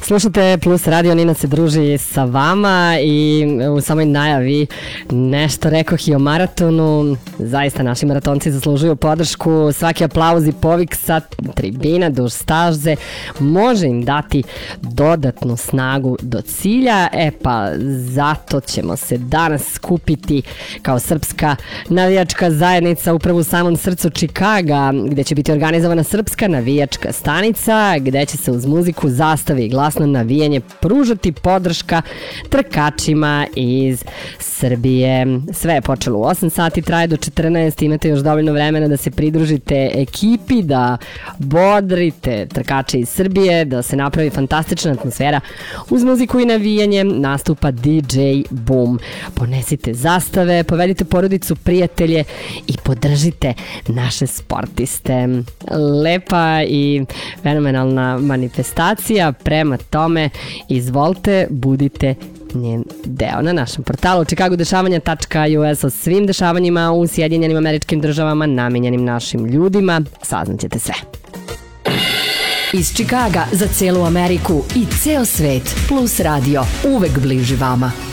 Slušate Plus Radio, Nina se druži sa vama i u samoj najavi nešto rekoh i o maratonu. Zaista naši maratonci zaslužuju podršku. Svaki aplauz i povik sa tribina duž staze može im dati dodatnu snagu do cilja. Pa zato ćemo se danas skupiti kao srpska navijačka zajednica upravo u samom srcu Čikaga, gde će biti organizovana srpska navijačka stanica, gde će se uz muziku, zastave i glasno navijanje pružati podrška trkačima iz Srbije. Sve je počelo u 8 sati, traje do 14, imate još dovoljno vremena da se pridružite ekipi, da bodrite trkače iz Srbije, da se napravi fantastična atmosfera uz muziku i navijanje. Nastupa DJ Boom. Ponesite zastave, povedite porodicu, prijatelje i podržite naše sportiste. Lepa i fenomenalna manifestacija, prema tome izvolite, budite njen deo. Na našem portalu chicagodešavanja.us o svim dešavanjima u Sjedinjenim Američkim Državama namenjenim našim ljudima saznaćete sve. Iz Čikaga za celu Ameriku i ceo svet, Plus Radio, uvek bliži vama.